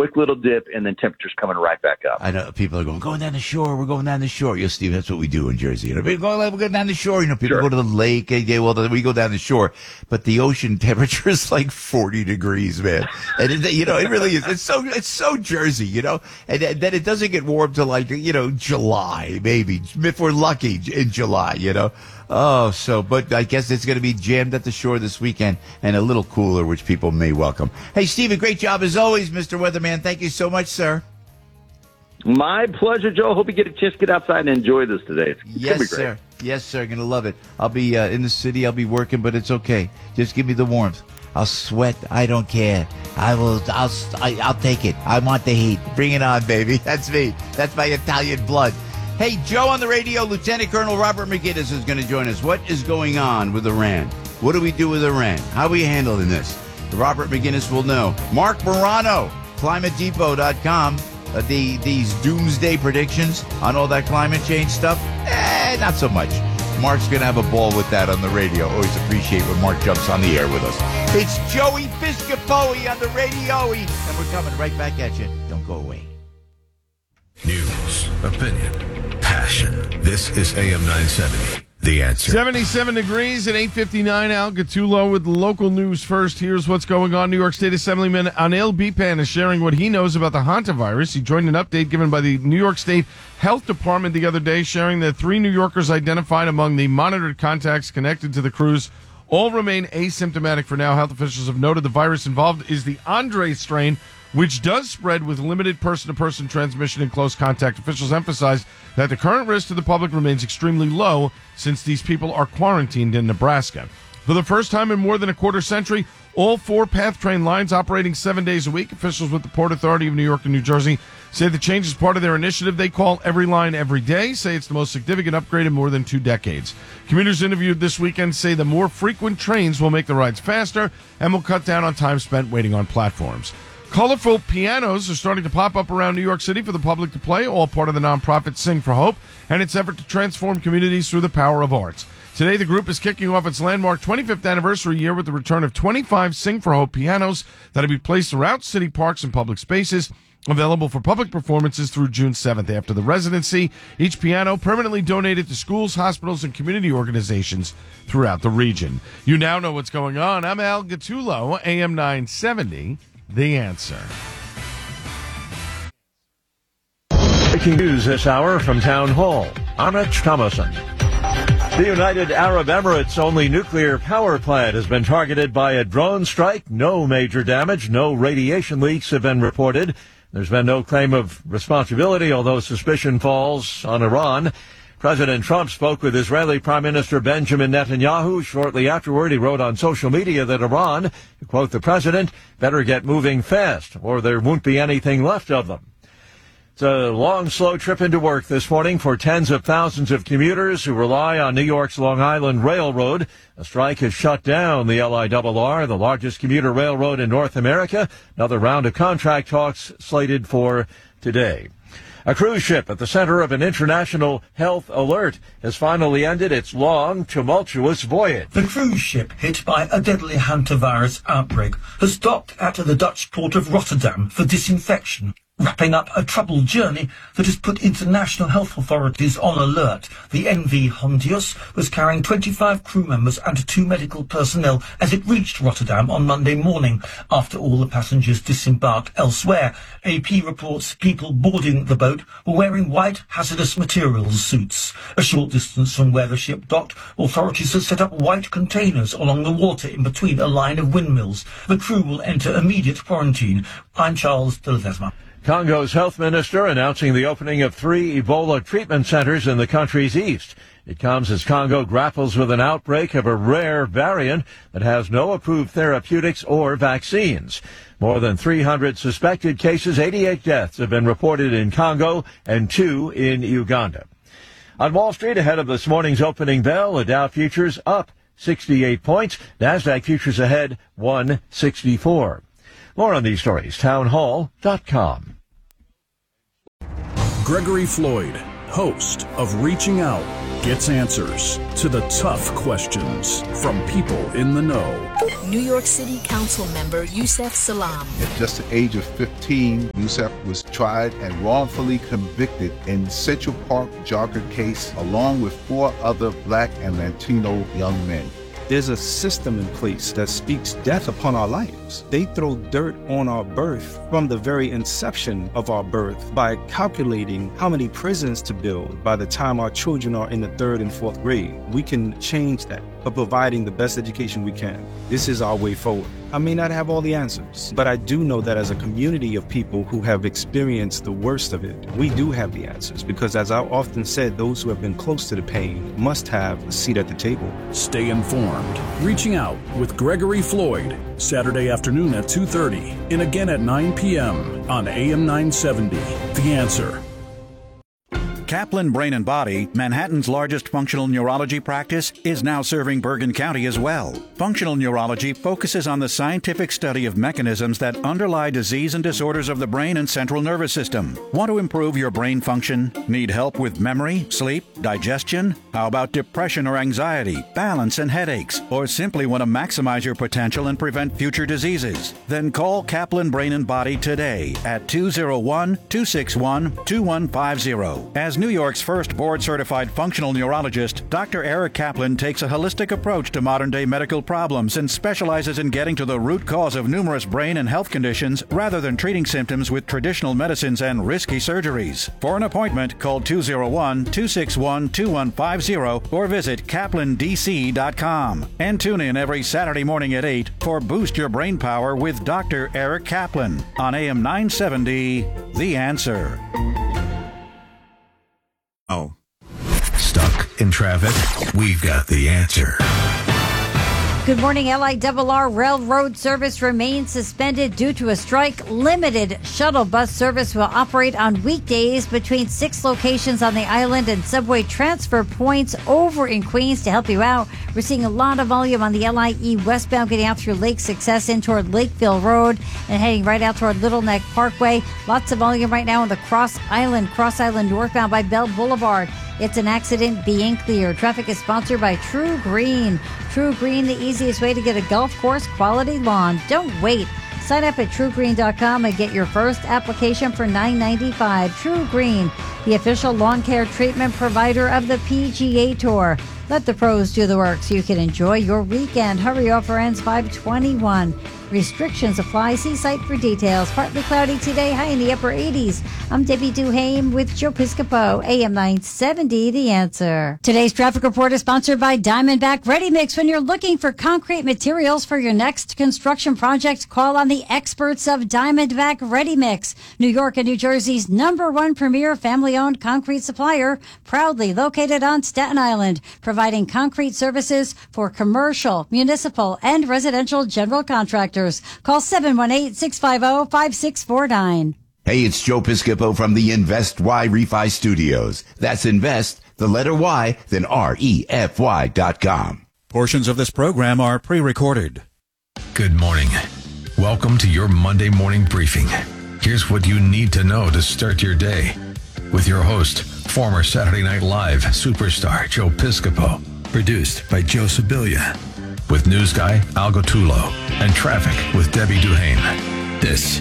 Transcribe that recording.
quick little dip, and then temperatures coming right back up. I know people are going down the shore. We're going down the shore. Yes, Steve, that's what we do in Jersey. You know, we're going down the shore. You know, people Sure. go to the lake. We go down the shore, but the ocean temperature is like 40 degrees, man. And it really is. It's so Jersey, you know. And then it doesn't get warm till like July, maybe if we're lucky in July, you know. But I guess it's going to be jammed at the shore this weekend and a little cooler, which people may welcome. Hey, Steve, great job as always, Mr. Weatherman. Thank you so much, sir. My pleasure, Joe. Hope you get a chance to get outside and enjoy this today. It's Yes, gonna be great. sir. Yes, sir. Going to love it. I'll be in the city. I'll be working, but it's okay. Just give me the warmth. I'll sweat. I don't care. I'll take it. I want the heat. Bring it on, baby. That's me. That's my Italian blood. Hey, Joe on the radio, Lieutenant Colonel Robert McGinnis is going to join us. What is going on with Iran? What do we do with Iran? How are we handling this? Robert McGinnis will know. Mark Morano, ClimateDepot.com. These doomsday predictions on all that climate change stuff? Not so much. Mark's going to have a ball with that on the radio. Always appreciate when Mark jumps on the air with us. It's Joey Piscopoe on the radio, and we're coming right back at you. Don't go away. News, opinion, passion. This is AM 970. The Answer. 77 degrees at 8:59. Al Gattullo with local news first. Here's what's going on. New York State Assemblyman Anil Bipan is sharing what he knows about the hantavirus. He joined an update given by the New York State Health Department the other day, sharing that 3 New Yorkers identified among the monitored contacts connected to the cruise all remain asymptomatic for now. Health officials have noted the virus involved is the Andre strain, which does spread with limited person-to-person transmission in close contact. Officials emphasize that the current risk to the public remains extremely low since these people are quarantined in Nebraska. For the first time in more than a quarter century, all 4 PATH train lines operating 7 days a week. Officials with the Port Authority of New York and New Jersey say the change is part of their initiative they call Every Line Every Day, say it's the most significant upgrade in more than 2 decades. Commuters interviewed this weekend say the more frequent trains will make the rides faster and will cut down on time spent waiting on platforms. Colorful pianos are starting to pop up around New York City for the public to play, all part of the nonprofit Sing for Hope and its effort to transform communities through the power of arts. Today, the group is kicking off its landmark 25th anniversary year with the return of 25 Sing for Hope pianos that will be placed throughout city parks and public spaces, available for public performances through June 7th. After the residency, each piano permanently donated to schools, hospitals, and community organizations throughout the region. You now know what's going on. I'm Al Gattullo, AM 970. The Answer. Breaking news this hour from Town Hall. Anna Thomason. The United Arab Emirates' only nuclear power plant has been targeted by a drone strike. No major damage, no radiation leaks have been reported. There's been no claim of responsibility, although suspicion falls on Iran. President Trump spoke with Israeli Prime Minister Benjamin Netanyahu. Shortly afterward, he wrote on social media that Iran, to quote the president, better get moving fast or there won't be anything left of them. It's a long, slow trip into work this morning for tens of thousands of commuters who rely on New York's Long Island Railroad. A strike has shut down the LIRR, the largest commuter railroad in North America. Another round of contract talks slated for today. A cruise ship at the center of an international health alert has finally ended its long, tumultuous voyage. The cruise ship, hit by a deadly hantavirus outbreak, has docked at the Dutch port of Rotterdam for disinfection, wrapping up a troubled journey that has put international health authorities on alert. The NV Hondius was carrying 25 crew members and 2 medical personnel as it reached Rotterdam on Monday morning after all the passengers disembarked elsewhere. AP reports people boarding the boat were wearing white hazardous materials suits. A short distance from where the ship docked, authorities have set up white containers along the water in between a line of windmills. The crew will enter immediate quarantine. I'm Charles de Ledesma. Congo's health minister announcing the opening of 3 Ebola treatment centers in the country's east. It comes as Congo grapples with an outbreak of a rare variant that has no approved therapeutics or vaccines. More than 300 suspected cases, 88 deaths have been reported in Congo and 2 in Uganda. On Wall Street, ahead of this morning's opening bell, the Dow futures up 68 points. NASDAQ futures ahead 164. More on these stories, townhall.com. Gregory Floyd, host of Reaching Out gets answers to the tough questions from people in the know. New York City Council member Yusef Salaam. At just the age of 15, Yusef was tried and wrongfully convicted in Central Park jogger case along with 4 other Black and Latino young men. There's a system in place that speaks death upon our lives. They throw dirt on our birth from the very inception of our birth by calculating how many prisons to build by the time our children are in the 3rd and 4th grade. We can change that by providing the best education we can. This is our way forward. I may not have all the answers, but I do know that as a community of people who have experienced the worst of it, we do have the answers because, as I often said, those who have been close to the pain must have a seat at the table. Stay informed. Reaching Out with Gregory Floyd, Saturday afternoon at 2:30 and again at 9 p.m. on AM 970. The Answer. Kaplan Brain and Body, Manhattan's largest functional neurology practice, is now serving Bergen County as well. Functional neurology focuses on the scientific study of mechanisms that underlie disease and disorders of the brain and central nervous system. Want to improve your brain function? Need help with memory, sleep, digestion? How about depression or anxiety, balance and headaches? Or simply want to maximize your potential and prevent future diseases? Then call Kaplan Brain and Body today at 201-261-2150. As New York's first board-certified functional neurologist, Dr. Eric Kaplan takes a holistic approach to modern-day medical problems and specializes in getting to the root cause of numerous brain and health conditions rather than treating symptoms with traditional medicines and risky surgeries. For an appointment, call 201-261-2150 or visit kaplandc.com. And tune in every Saturday morning at 8 for Boost Your Brain Power with Dr. Eric Kaplan on AM 970, The Answer. Oh. Stuck in traffic? We've got the answer. Good morning. LIRR railroad service remains suspended due to a strike. Limited shuttle bus service will operate on weekdays between 6 locations on the island and subway transfer points over in Queens. To help you out, we're seeing a lot of volume on the LIE westbound getting out through Lake Success in toward Lakeville Road and heading right out toward Little Neck Parkway. Lots of volume right now on the Cross Island northbound by Bell Boulevard. It's an accident being cleared. Traffic is sponsored by True Green. True Green, the easiest way to get a golf course quality lawn. Don't wait. Sign up at TrueGreen.com and get your first application for $9.95. True Green, the official lawn care treatment provider of the PGA Tour. Let the pros do the work so you can enjoy your weekend. Hurry, offer ends 5/21. Restrictions apply. See site for details. Partly cloudy today, high in the upper 80s. I'm Debbie Duhame with Joe Piscopo, AM 970, The Answer. Today's traffic report is sponsored by Diamondback Ready Mix. When you're looking for concrete materials for your next construction project, call on the experts of Diamondback Ready Mix. New York and New Jersey's #1 premier family-owned concrete supplier, proudly located on Staten Island, providing concrete services for commercial, municipal, and residential general contractors. Call 718-650-5649. Hey, it's Joe Piscopo from the Invest Y Refi Studios. That's invest, the letter Y, then REFY.com. Portions of this program are pre-recorded. Good morning. Welcome to your Monday morning briefing. Here's what you need to know to start your day. With your host, former Saturday Night Live superstar Joe Piscopo. Produced by Joe Sibilia. With news guy Al Gottulo and traffic with Debbie Duhame. This